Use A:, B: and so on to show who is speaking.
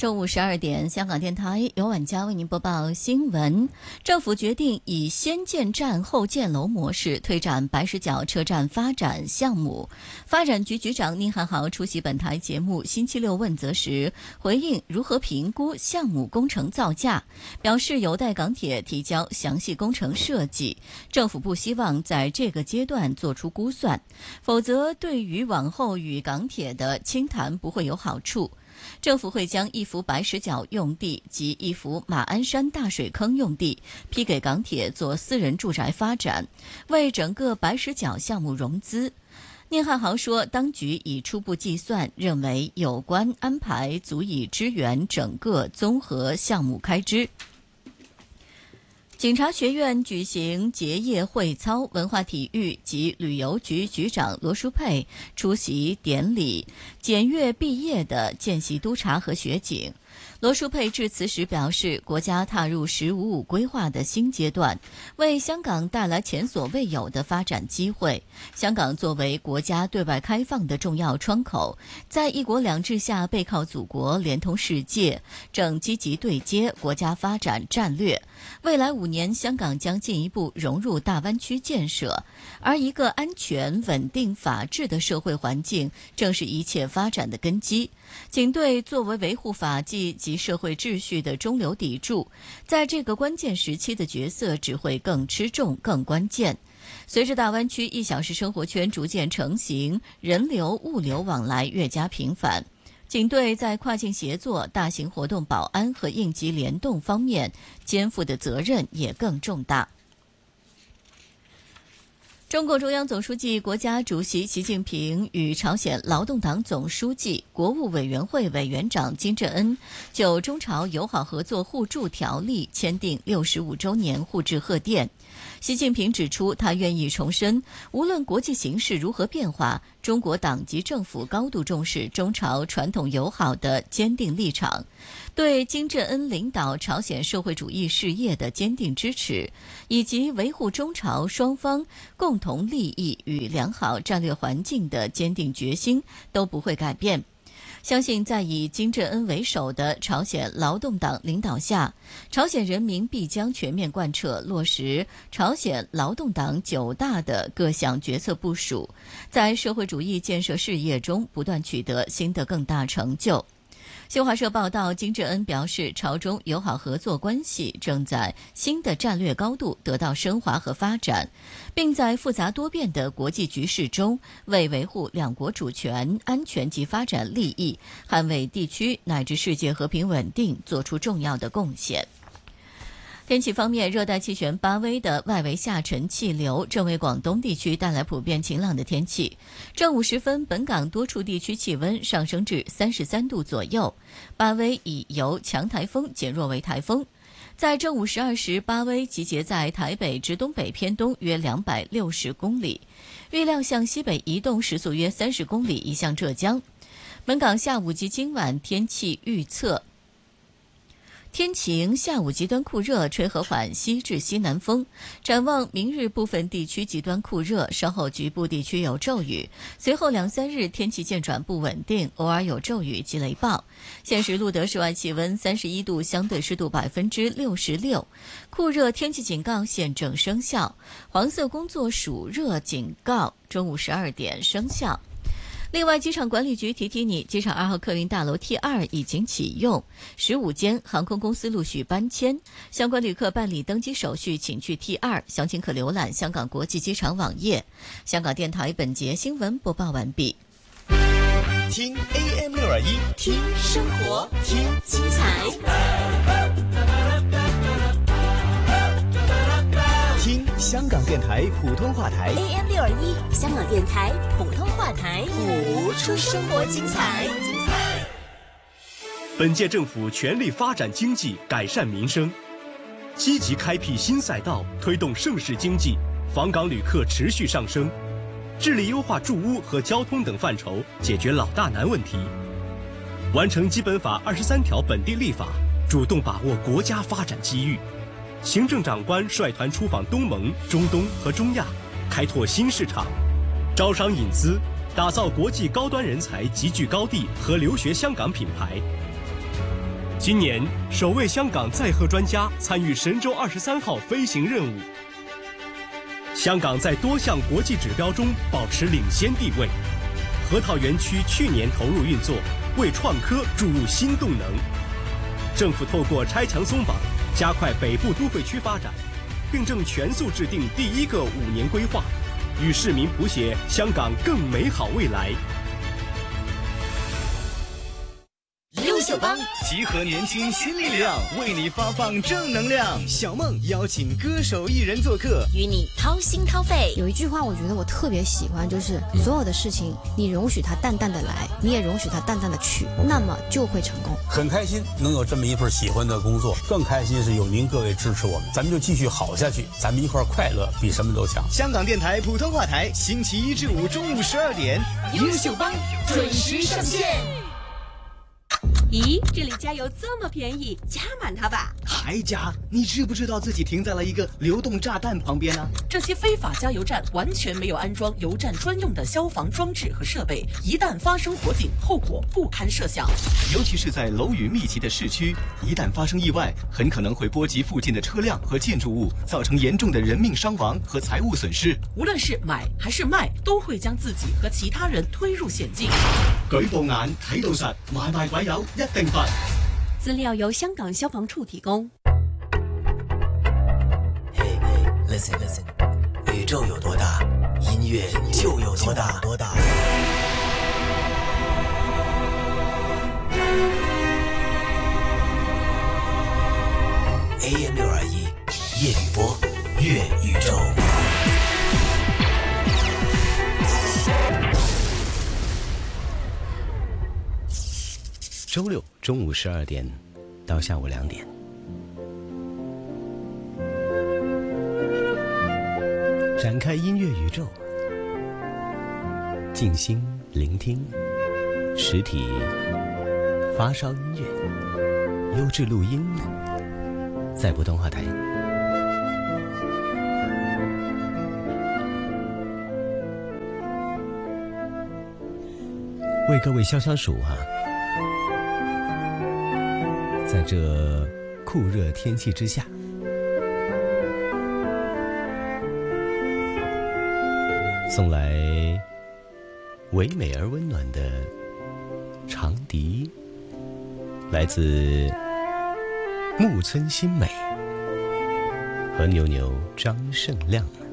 A: 中午12点，香港电台由晚佳为您播报新闻。政府决定以先建站后建楼模式推展白石角车站发展项目。发展局局长宁汉豪出席本台节目星期六问责时，回应如何评估项目工程造价，表示有待港铁提交详细工程设计。政府不希望在这个阶段做出估算，否则对于往后与港铁的倾谈不会有好处。政府会将一幅白石角用地及一幅马鞍山大水坑用地批给港铁做私人住宅发展，为整个白石角项目融资。宁汉豪说，当局已初步计算，认为有关安排足以支援整个综合项目开支。警察学院举行结业会操，文化体育及旅游局局长罗淑佩出席典礼，检阅毕业的见习督察和学警。罗淑佩致辞时表示，国家踏入“15+5”规划的新阶段，为香港带来前所未有的发展机会。香港作为国家对外开放的重要窗口，在一国两制下背靠祖国，连通世界，正积极对接国家发展战略。未来5年，香港将进一步融入大湾区建设，而一个安全、稳定、法治的社会环境，正是一切发展的根基。警队作为维护法纪及社会秩序的中流砥柱，在这个关键时期的角色只会更吃重、更关键。随着大湾区1小时生活圈逐渐成型，人流、物流往来越加频繁，警队在跨境协作、大型活动保安和应急联动方面肩负的责任也更重大。中共中央总书记、国家主席习近平与朝鲜劳动党总书记、国务委员会委员长金正恩就中朝友好合作互助条例签订65周年互致贺电。习近平指出，他愿意重申，无论国际形势如何变化，中国党及政府高度重视中朝传统友好的坚定立场，对金正恩领导朝鲜社会主义事业的坚定支持，以及维护中朝双方共同利益与良好战略环境的坚定决心都不会改变。相信在以金正恩为首的朝鲜劳动党领导下，朝鲜人民必将全面贯彻落实朝鲜劳动党9大的各项决策部署，在社会主义建设事业中不断取得新的更大成就。新华社报道，金正恩表示，朝中友好合作关系正在新的战略高度得到升华和发展，并在复杂多变的国际局势中，为维护两国主权、安全及发展利益，捍卫地区乃至世界和平稳定做出重要的贡献。天气方面，热带气旋巴威的外围下沉气流正为广东地区带来普遍晴朗的天气。正午时分，本港多处地区气温上升至33度左右。巴威已由强台风减弱为台风。在正午12时，巴威集结在台北至东北偏东约260公里，预料向西北移动，时速约30公里，移向浙江。本港下午及今晚天气预测：天晴，下午极端酷热，吹和缓西至西南风。展望明日部分地区极端酷热，稍后局部地区有骤雨，随后2-3日天气渐转不稳定，偶尔有骤雨及雷暴。现时录得室外气温31度，相对湿度66%，酷热天气警告现正生效，黄色工作暑热警告中午12点生效。另外，机场管理局提提你，机场2号客运大楼 T2 已经启用，15间航空公司陆续搬迁，相关旅客办理登机手续请去 T2， 详情可浏览香港国际机场网页。香港电台本节新闻播报完毕。
B: 听 AM621，
C: 听生活，听精彩，
B: 听香港电台普通话台
C: AM621， 香港电台普通话台，
B: 谱出生活精彩。
D: 本届政府全力发展经济，改善民生，积极开辟新赛道，推动盛世经济，访港旅客持续上升，致力优化住屋和交通等范畴，解决老大难问题，完成基本法23条本地立法，主动把握国家发展机遇。行政长官率团出访东盟、中东和中亚，开拓新市场，招商引资，打造国际高端人才集聚高地和留学香港品牌。 今年首位香港载荷专家参与神舟23号飞行任务。香港在多项国际指标中保持领先地位。核桃园区去年投入运作，为创科注入新动能。政府透过拆墙松绑，加快北部都会区发展，并正全速制定第1个5年规划，与市民谱写香港更美好未来。
C: 优秀帮
B: 集合年轻新力量，为你发放正能量。小梦邀请歌手艺人做客，
C: 与你掏心掏肺。
E: 有一句话我觉得我特别喜欢，就是所有的事情你容许它淡淡的来，你也容许它淡淡的去，那么就会成功。
F: 很开心能有这么一份喜欢的工作，更开心是有您各位支持我们，咱们就继续好下去，咱们一块快乐比什么都强。
B: 香港电台普通话台，星期1至5中午12点，
C: 优秀帮准时上线。
G: 咦，这里加油这么便宜，加满它吧！
B: 还加？你知不知道自己停在了一个流动炸弹旁边呢？
G: 这些非法加油站完全没有安装油站专用的消防装置和设备，一旦发生火警，后果不堪设想。
B: 尤其是在楼宇密集的市区，一旦发生意外，很可能会波及附近的车辆和建筑物，造成严重的人命伤亡和财物损失。
G: 无论是买还是卖，都会将自己和其他人推入险境。
B: 舉到眼睇到實，買賣鬼友一定罰。
G: 资料由香港消防处提供。
H: Hey, listen， 宇宙有多大，音乐就有多大。AM621，夜雨波，乐宇宙。
I: 周六中午12点到下午2点，展开音乐宇宙，静心聆听，实体发烧音乐，优质录音，在普通话台。为各位消消暑啊！在这酷热天气之下，送来唯美而温暖的长笛，来自木村新美和牛牛张胜亮。